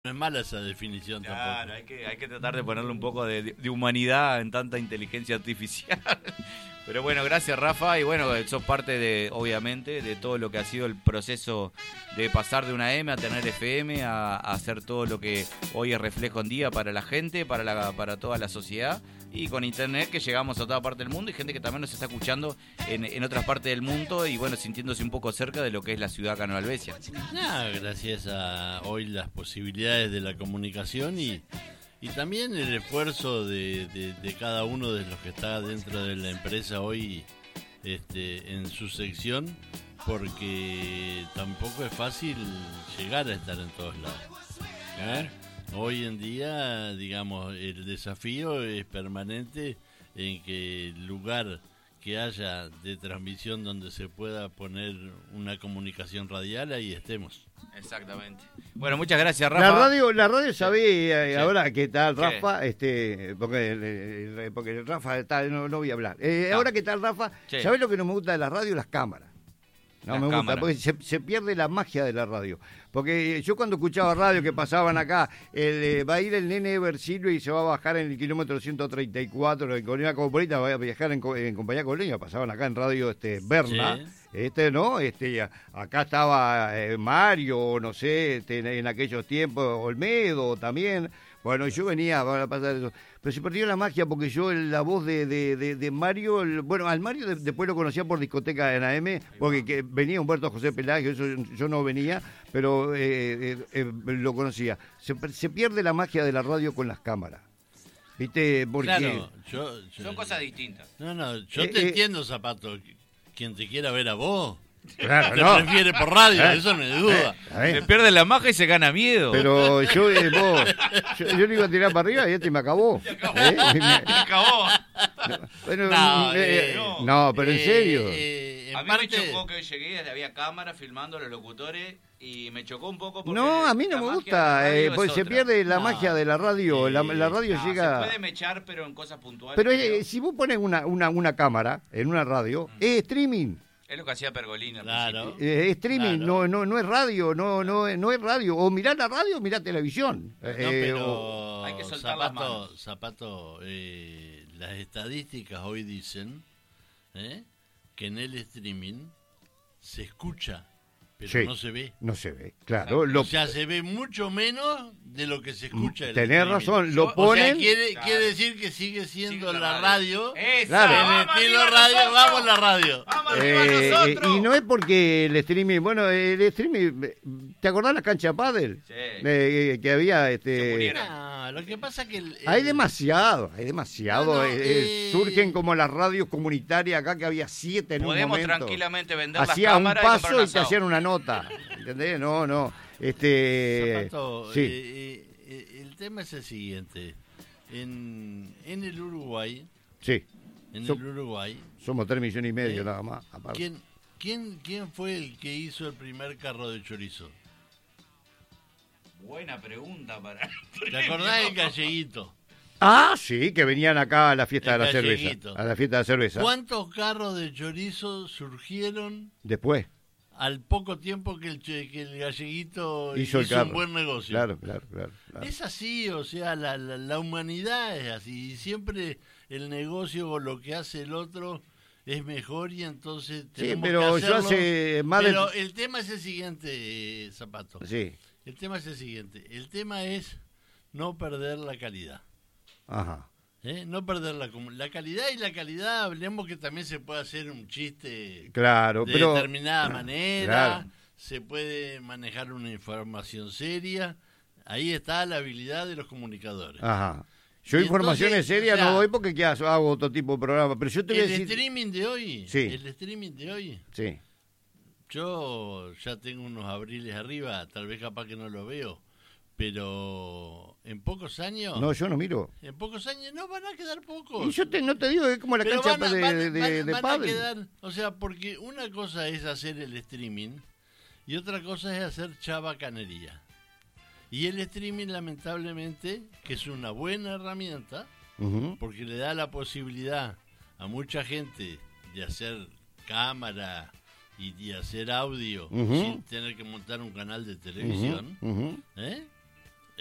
No es mala esa definición Claro, tampoco. hay que tratar de ponerle un poco de humanidad en tanta inteligencia artificial. Pero bueno, gracias Rafa, y bueno, sos parte de, obviamente, de todo lo que ha sido el proceso de pasar de una M a tener FM, a hacer todo lo que hoy es reflejo en día para la gente, para toda la sociedad, y con internet que llegamos a toda parte del mundo y gente que también nos está escuchando en otras partes del mundo y bueno, sintiéndose un poco cerca de lo que es la ciudad Cano Alvesia. Gracias a hoy las posibilidades de la comunicación y también el esfuerzo de cada uno de los que está dentro de la empresa hoy en su sección, porque tampoco es fácil llegar a estar en todos lados. Hoy en día, digamos, el desafío es permanente en que el lugar que haya de transmisión donde se pueda poner una comunicación radial, ahí estemos. Exactamente. Bueno, muchas gracias, Rafa. La radio sabe Sí. ahora qué tal, ¿Qué? Rafa, porque Rafa está, no voy a hablar. Ahora qué tal, Rafa, Sí. ¿sabés lo que no me gusta de la radio? Las cámaras. No Las me gusta, cámaras. porque se pierde la magia de la radio. Porque yo cuando escuchaba radio que pasaban acá, va a ir el nene Eversilio y se va a bajar en el kilómetro 134 en Colina Cosmopolita, va a viajar en compañía con Leña, pasaban acá en radio Berna. Sí. ¿No? Acá estaba Mario, no sé, en aquellos tiempos, Olmedo también. Bueno, yo venía para pasar eso. Pero se perdió la magia porque yo la voz de Mario, al Mario después lo conocía por discoteca en AM, porque venía Humberto José Pelagio, eso yo no venía, pero lo conocía. Se pierde la magia de la radio con las cámaras. ¿Viste? Porque Claro, Son cosas distintas. No, yo te entiendo, Zapato. Quien te quiera ver a vos, claro, te no. prefiere por radio, eso no hay duda. Se pierde la magia y se gana miedo. Pero yo le iba a tirar para arriba y me acabó. Acabó. Bueno, No, no, pero en serio. A mí me chocó que hoy llegué, había cámaras filmando a los locutores y me chocó un poco porque No, a mí no la me magia gusta, de la radio es porque se otra. pierde la magia de la radio. La radio No, llega. se puede mechar, pero en cosas puntuales. Pero creo. si vos pones una cámara en una radio, es streaming. Es lo que hacía Pergolini al Claro. principio. Es streaming, Claro. no es radio, no es radio. O mirá la radio o mirá televisión. No, pero hay que soltar las Zapato, las estadísticas hoy dicen que en el streaming se escucha, pero Sí. no se ve. No se ve, claro. O sea, se ve mucho menos de lo que se escucha. del Tenés streaming. razón, lo O sea, ponen. quiere decir que sigue siendo la radio. ¡Esa! Claro. En ¡Vamos estilo arriba radio, nosotros! vamos la radio. ¡Vamos arriba nosotros! Y no es porque el streaming, bueno, el streaming, ¿te acordás las canchas de pádel? Sí. Que había, Se murieron. No, lo que pasa que hay demasiado. No, Surgen como las radios comunitarias acá que había 7 en Podemos un momento. tranquilamente vender las Hacía un cámaras y comprar paso un y te asado. hacían una nota. ¿Entendés? No. Zapato, Sí, el tema es el siguiente. En el Uruguay, sí. So- el Uruguay, Somos 3,5 millones nada más. Aparte. ¿quién fue el que hizo el primer carro de chorizo? Buena pregunta para... ¿Te acordás del Galleguito? Ah, sí, que venían acá a la fiesta El de la galleguito. cerveza. A la fiesta de la cerveza. ¿Cuántos carros de chorizo surgieron Después. al poco tiempo que el Galleguito Hizo el un carro. buen negocio? Claro. Es así, o sea, la humanidad es así. Y siempre el negocio o lo que hace el otro es mejor y entonces Sí, tenemos pero que yo hacerlo. hace más Pero de... el tema es el siguiente, Zapato. Sí, El tema es el siguiente. El tema es no perder la calidad. ajá. No perder la calidad, y la calidad, hablemos que también se puede hacer un chiste Claro, de pero... determinada manera, Claro. se puede manejar una información seria. Ahí está la habilidad de los comunicadores. Ajá. Yo Y informaciones entonces, serias o sea, no doy porque ¿qué hago otro tipo de programa. Pero yo te voy a El decir... streaming de hoy, Sí. el streaming de hoy, Sí. yo ya tengo unos abriles arriba, tal vez capaz que no lo veo, pero en pocos años, No, yo no miro. en pocos años no van a quedar pocos. Y yo no te digo, es como la Pero cancha van de a pádel. quedar, o sea, porque una cosa es hacer el streaming y otra cosa es hacer chabacanería. Y el streaming, lamentablemente, que es una buena herramienta, Ujú. porque le da la posibilidad a mucha gente de hacer cámara y de hacer audio Ujú. sin tener que montar un canal de televisión, Ujú. ¿eh?